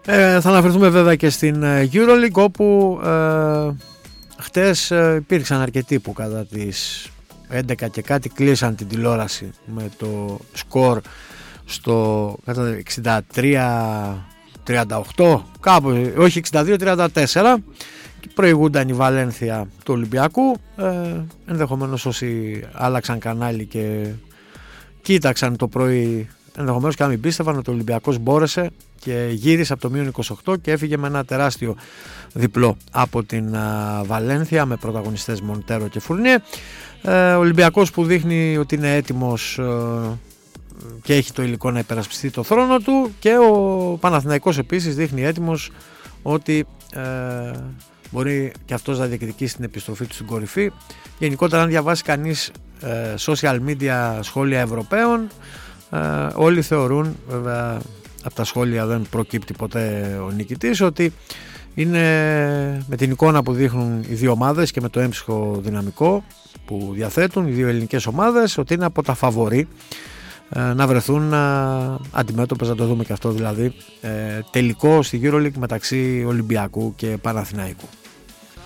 Θα αναφερθούμε βέβαια και στην EuroLeague, όπου χτες υπήρξαν αρκετοί που κατά τις 11 και κάτι κλείσαν την τηλεόραση με το σκορ στο 63-38, κάπου, όχι 62-34. Προηγούνταν η Βαλένθια του Ολυμπιακού. Ενδεχομένως όσοι άλλαξαν κανάλι και κοίταξαν το πρωί, ενδεχομένως και να μην πίστευαν ότι ο Ολυμπιακός μπόρεσε και γύρισε από το μείον 28 και έφυγε με ένα τεράστιο διπλό από την Βαλένθια με πρωταγωνιστές Μοντέρο και Φουρνιέ. Ο Ολυμπιακός που δείχνει ότι είναι έτοιμος και έχει το υλικό να υπερασπιστεί το θρόνο του, και ο Παναθηναϊκός επίσης δείχνει έτοιμος ότι μπορεί και αυτός να διεκδικήσει την επιστροφή του στην κορυφή. Γενικότερα, αν διαβάσει κανείς social media σχόλια Ευρωπαίων, όλοι θεωρούν, βέβαια από τα σχόλια δεν προκύπτει ποτέ ο νικητής, ότι είναι, με την εικόνα που δείχνουν οι δύο ομάδες και με το έμψυχο δυναμικό που διαθέτουν οι δύο ελληνικές ομάδες, ότι είναι από τα φαβορί να βρεθούν αντιμέτωπες, να το δούμε και αυτό δηλαδή, τελικό στη EuroLeague μεταξύ Ολυμπιακού και Παναθηναϊκού.